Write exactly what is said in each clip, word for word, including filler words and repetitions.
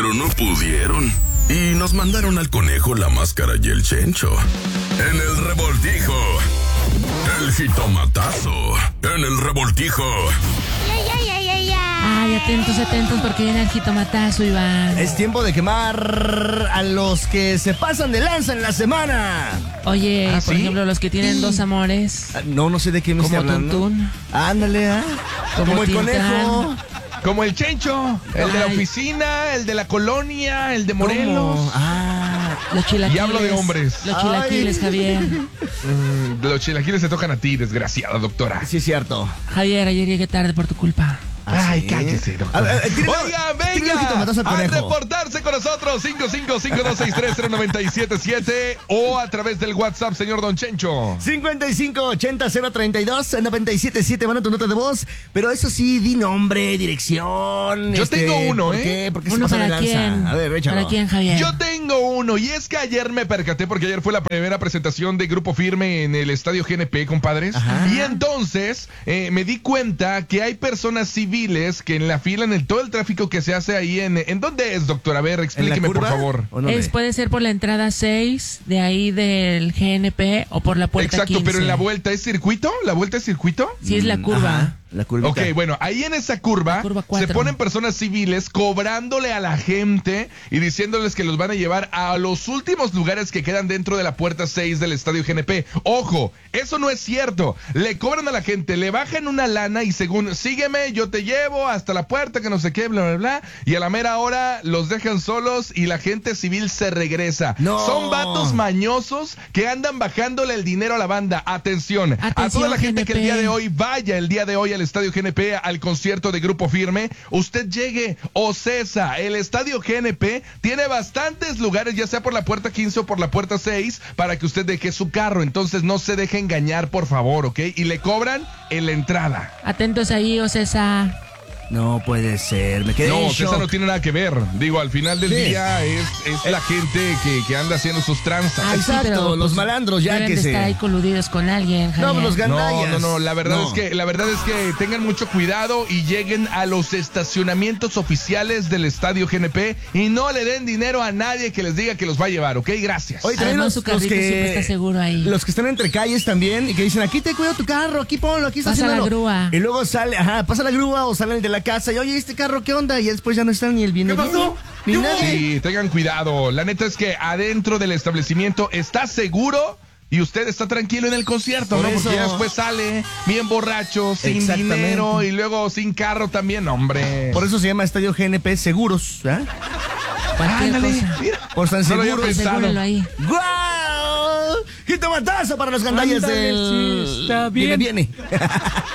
pero no pudieron. Y nos mandaron al conejo, la máscara y el Chencho. En el revoltijo. El jitomatazo. En el revoltijo. Ay, atentos, atentos, porque viene el jitomatazo, Iván. Es tiempo de quemar a los que se pasan de lanza en la semana. Oye, ¿Ah, por sí? ejemplo, los que tienen dos amores. Ah, no, no sé de qué me Como está hablando. Tuntún. Ándale, ¿ah? Como Como el Tintán. conejo. Como el Chencho, el de la Ay. oficina, el de la colonia, el de Morelos. ¿Cómo? Ah, Los chilaquiles. Y hablo de hombres. Los chilaquiles, Ay. Javier. Mm, los chilaquiles se tocan a ti, desgraciada doctora. sí es cierto. Javier, ayer llegué tarde por tu culpa. Ay, ¿sí? cállese, doctora. A ver, tírale- Oiga, tírale un venga jitomatazo al a conejo. reportarse con nosotros cinco cinco cinco dos seis tres cero nueve siete siete o a través del WhatsApp, señor Don Chencho. cincuenta y cinco ochenta cero treinta y dos noventa y siete siete, manda tu nota de voz. Pero eso sí, di nombre, dirección. Yo tengo uno, ¿por ¿eh? Qué? ¿Por qué se ¿Uno pasa de para lanza? quién? A ver, échalo. ¿Para quién, Javier? Yo tengo uno, y es que ayer me percaté, porque ayer fue la primera presentación de Grupo Firme en el Estadio G N P, compadres. Ajá. Y entonces eh, me di cuenta que hay personas civiles que en la fila, en el, todo el tráfico que se hace ahí, en, ¿en dónde es, doctor? A ver, ¿En la explíqueme, por curva? favor. ¿O dónde? Es, puede ser por la entrada seis de ahí del G N P o por la puerta Exacto, quince. pero en la vuelta, ¿es circuito? ¿La vuelta es circuito? Sí, es la curva. Ajá, la curvita. Ok, bueno, ahí en esa curva, La curva se cuatro. ponen personas civiles cobrándole a la gente y diciéndoles que los van a llevar a los últimos lugares que quedan dentro de la puerta seis del Estadio G N P. Ojo, eso no es cierto. Le cobran a la gente, le bajan una lana y según, sígueme, yo te llevo hasta la puerta, que no sé qué, bla, bla, bla. Y a la mera hora los dejan solos y la gente civil se regresa. No. Son vatos mañosos que andan bajándole el dinero a la banda. Atención, a Atención, toda la gente G N P. que el día de hoy vaya el día de hoy al Estadio G N P, al concierto de Grupo Firme, usted llegue, Ocesa, el Estadio G N P tiene bastantes lugares, ya sea por la puerta quince o por la puerta seis, para que usted deje su carro. Entonces no se deje engañar, por favor, ¿ok? Y le cobran en la entrada. Atentos ahí, Ocesa. No puede ser, me quedé No, en esa shock. no tiene nada que ver. Digo, al final del Sí. día es, es la gente que, que anda haciendo sus tranzas. Ay, sí, Exacto, pero, los pues, malandros ya deben que de se... estar ahí coludidos con alguien, Javier. No, los No, gandallas. no, no, la verdad No. es que la verdad es que tengan mucho cuidado y lleguen a los estacionamientos oficiales del Estadio G N P y no le den dinero a nadie que les diga que los va a llevar, ¿ok? Gracias. Oye, también Además, los, su los carrito que... siempre está seguro ahí. Los que están entre calles también y que dicen, aquí te cuido tu carro, aquí ponlo, aquí Pasa estacionalo. la grúa. Y luego sale, ajá, pasa la grúa o salen de la casa y, oye, ¿este carro qué onda? Y después ya no está ni el bien. ¿Qué pasó? Ni nadie. Sí, tengan cuidado. La neta es que adentro del establecimiento está seguro y usted está tranquilo en el concierto, Por ¿no? eso. Porque ya después sale bien borracho, sin Exactamente. dinero y luego sin carro también, hombre. Por eso se llama Estadio G N P Seguros, ¿verdad? Cualquier Ándale, cosa. mira. Por tan No lo había seguros. pensado. Asegúrenlo ahí. ¡Guau! ¡Jitomatazo para los gandallas Ándale, del... sí, está bien. Viene, viene.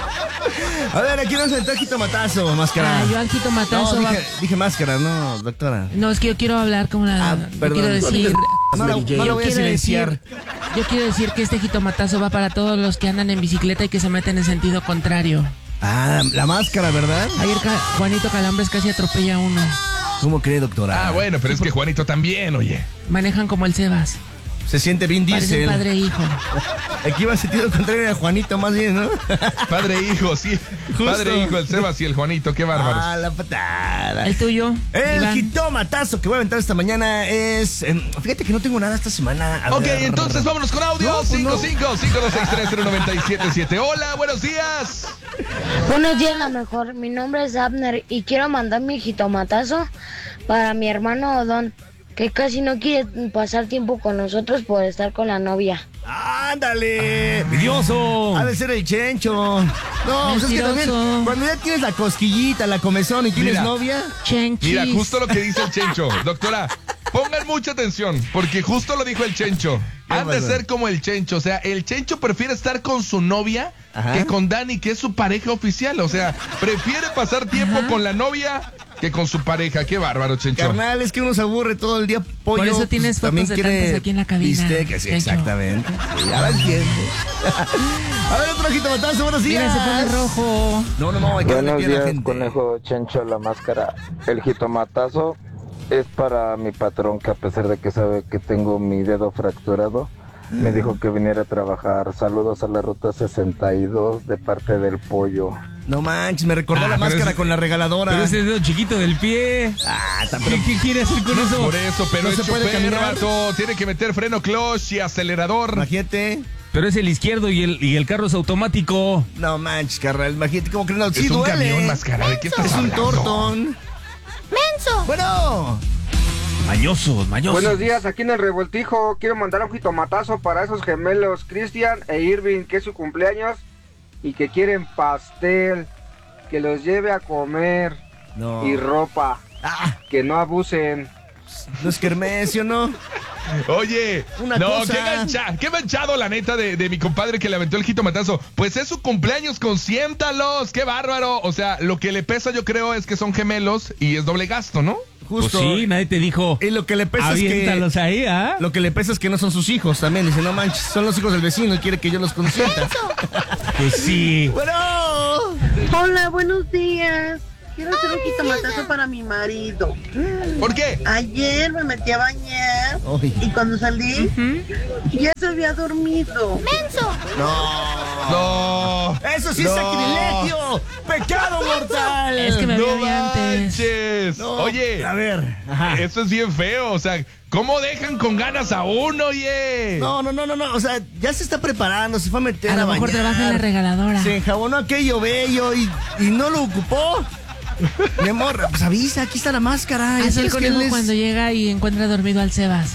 A ver, aquí nos entró jitomatazo, máscara. Ah, yo al jitomatazo No, va- dije, dije máscara, no, doctora. No, es que yo quiero hablar como la... Ah, yo perdón. quiero decir... No, no, no yo lo voy a quiero silenciar. decir- yo quiero decir que este jitomatazo va para todos los que andan en bicicleta y que se meten en sentido contrario. Ah, la máscara, ¿verdad? Ayer Ca- Juanito Calambres casi atropella a uno. ¿Cómo cree, doctora? Ah, bueno, pero es que Juanito también, oye. Manejan como el Sebas. Se siente bien Parecen Diesel. padre e hijo. Aquí va sentido contrario a Juanito, más bien, ¿no? Padre e hijo, sí. Justo. Padre e hijo, el Sebas y el Juanito, qué bárbaros. Ah, la patada. ¿El tuyo? El Iván? jitomatazo que voy a aventar esta mañana es... eh, fíjate que no tengo nada esta semana. A Ok, ver. entonces vámonos con audio. No, pues cinco no. cinco cinco dos seis tres cero nueve siete siete. Hola, buenos días. Buenos días, la mejor. Mi nombre es Abner y quiero mandar mi jitomatazo para mi hermano Don, que casi no quiere pasar tiempo con nosotros por estar con la novia. ¡Ándale! ¡Vidioso! Ha de ser el Chencho. No, pues es que también, Mentiroso. cuando ya tienes la cosquillita, la comezón y tienes Mira. novia... Chenchis. Mira, justo lo que dice el Chencho. Doctora, pongan mucha atención, porque justo lo dijo el Chencho. ¿Qué Han de pasó? ser como el Chencho. O sea, el Chencho prefiere estar con su novia Ajá. que con Dani, que es su pareja oficial. O sea, prefiere pasar tiempo Ajá. con la novia que con su pareja. Qué bárbaro, Chencho. Carnal, es que uno se aburre todo el día pollo. Por eso pues, tienes fotos también de quiere tantas aquí en la cabina, bistec, sí, Chencho. exactamente. Sí, ya la entiendo. A ver, otro jitomatazo, buenos días. Mira, se pone rojo. No, no, no, hay que darle Buenos pie a la días, gente. conejo Chencho, la máscara. El jitomatazo es para mi patrón, que a pesar de que sabe que tengo mi dedo fracturado, me dijo que viniera a trabajar. Saludos a la ruta sesenta y dos de parte del pollo. No manches, me recordó Ah, la pero máscara ese- con la regaladora. Pero ese dedo chiquito del pie. Ah, está- ¿Qué, pero- qué quiere hacer con eso? Por eso, pero No es se puede chofer, caminar. vato. Tiene que meter freno, clutch y acelerador. Imagínate. Pero es el izquierdo y el, y el carro es automático. No manches, carnal. Imagínate cómo que no. Es Sí un duele. camión, máscara. ¿De qué estás Es un hablando? tortón. ¡Menso! Bueno. Mañosos, mañosos. Buenos días, aquí en el Revoltijo. Quiero mandar un jitomatazo para esos gemelos, Cristian e Irving, que es su cumpleaños y que quieren pastel, que los lleve a comer No. y ropa, Ah, que no abusen. no es kermés, ¿sí o no? Oye, Una no, cosa. qué, gancha, qué manchado la neta de, de mi compadre que le aventó el jitomatazo. Pues es su cumpleaños, consiéntalos, qué bárbaro. O sea, lo que le pesa yo creo es que son gemelos y es doble gasto, ¿no? Pues Justo. sí, nadie te dijo. Y lo que le pesa es que... Aviéntalos ahí, ¿ah? Lo que le pesa es que no son sus hijos también. Dice, no manches, son los hijos del vecino y quiere que yo los consienta. Pues sí. Bueno. Hola, buenos días. Quiero hacer un jitomatazo para mi marido. ¿Por qué? Ayer me metí a bañar Ay. y cuando salí ya se había dormido. ¡Menso! No. No. Eso sí No. es sacrilegio. Pecado mortal. Es que me No había antes. manches. No, Oye, a ver. Ajá. eso es bien feo. O sea, ¿cómo dejan con ganas a uno, oye? No, no, no, no, no. O sea, ya se está preparando, se fue a meter A a, lo mejor bañar. trabaja en la regaladora. Se enjabonó aquello bello y, y no lo ocupó. Mi amor, pues avisa, aquí está la máscara. Ya Así el sabes que él conejo es- cuando llega y encuentra dormido al Sebas.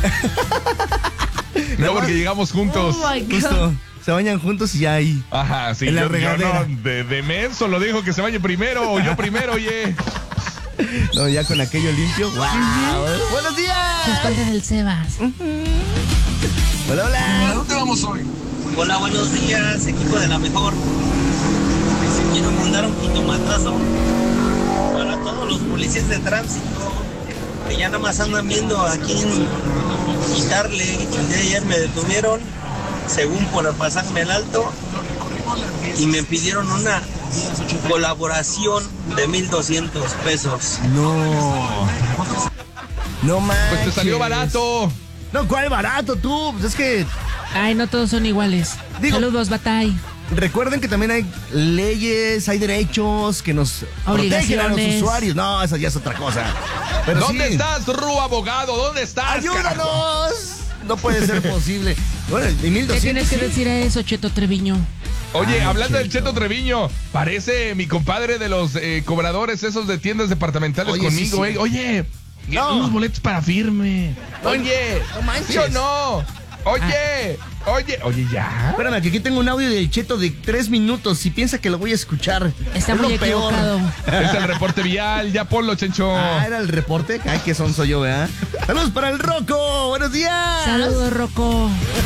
No, porque llegamos juntos. Oh my God. Justo, se bañan juntos y ya ahí. Ajá, sí, En la yo, yo regadera. no, de, de menso lo dijo que se bañe primero o yo primero, oye. No, ya con aquello limpio. ¡Wow! ¡Buenos Se días! espalda del Sebas. Hola, hola. dónde vamos hoy? Hola, buenos días, equipo de la mejor. Quiero mandar un jitomatazo para todos los policías de tránsito que ya nada más andan viendo a quién quitarle. El día de ayer me detuvieron, según por pasarme el alto, y me pidieron una colaboración de mil doscientos pesos. No. No manches. Pues te salió barato. No, ¿cuál barato tú? Pues es que Ay, no todos son iguales. Digo- Saludos, Batay. recuerden que también hay leyes, hay derechos que nos protegen a los Obligaciones. usuarios. No, esa ya es otra cosa. Pero ¿Dónde sí, estás, Ru, abogado? ¿Dónde estás? carajo? ¡Ayúdanos! No puede ser posible. Bueno, y mil ¿Qué tienes doscientos. que decir a eso, Cheto Treviño? Oye, Ay, hablando del Cheto. Cheto Treviño, parece mi compadre de los eh, cobradores esos de tiendas departamentales Oye, sí, conmigo, sí. eh. Oye, No. unos boletos para firme. Oye, no manches. ¿sí o no? Oye, oye, oye, ya. Espérame, que aquí tengo un audio del Cheto de tres minutos. Si piensa que lo voy a escuchar. Está es muy lo peor. equivocado. Es el reporte vial, ya ponlo, Chencho. Ah, era el reporte. Ay, qué son soy yo, ¿verdad? Saludos para el Rocco. Buenos días. Saludos, Rocco.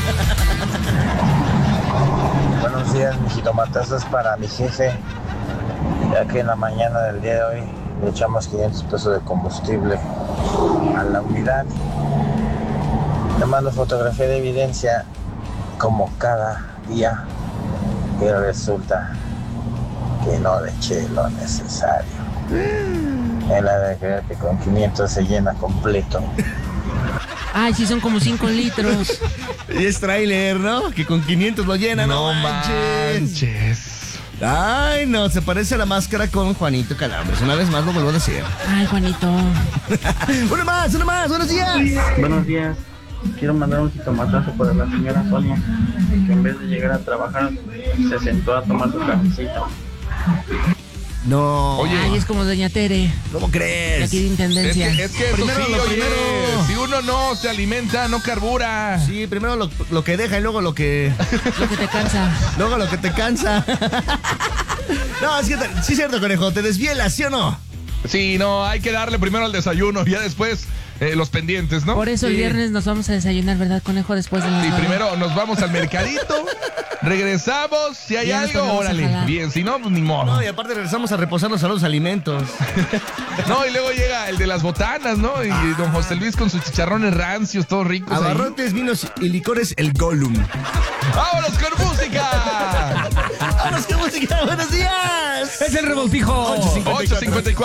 Buenos días, mi jitomatazo es para mi jefe, ya que en la mañana del día de hoy le echamos quinientos pesos de combustible a la unidad. Le mando fotografía de evidencia como cada día, pero resulta que no le eché lo necesario. Él ha de creer que con quinientos se llena completo. Ay, sí, son como cinco litros. Y es trailer, ¿no? Que con quinientos lo llena. No, No manches. manches. Ay, no, se parece a la máscara con Juanito Calambres. Una vez más lo vuelvo a decir. Ay, Juanito. Uno más, uno más, buenos días. Buenos días. Quiero mandar un jitomatazo para la señora Sonia, que en vez de llegar a trabajar se sentó a tomar su cafecito. No. Oye. Ay, es como Doña Tere. ¿Cómo De crees? aquí de Es Intendencia. que, es que eso Primero sí, lo oye, primero. si uno no se alimenta, no carbura. Sí, primero lo, lo que deja y luego lo que. Lo que te cansa. Luego lo que te cansa. No, es que te- sí es cierto, conejo. Te desvielas, ¿sí o no? Sí, no, hay que darle primero al desayuno, ya después eh, los pendientes, ¿no? Por eso el Sí. viernes nos vamos a desayunar, ¿verdad, conejo? Después de las Sí, nueve. primero nos vamos al mercadito, regresamos, si hay Ya nos algo, ponemos a órale, jalar. bien, si no, pues ni modo. No, y aparte regresamos a reposarnos a los alimentos. No, y luego llega el de las botanas, ¿no? Y don José Luis con sus chicharrones rancios, todos ricos ahí. Abarrotes, vinos y licores, el Gollum. ¡Vámonos con música! ¡Vámonos, qué música! ¡Buenos días! Es el revoltijo. ocho cincuenta y cuatro. ocho cincuenta y cuatro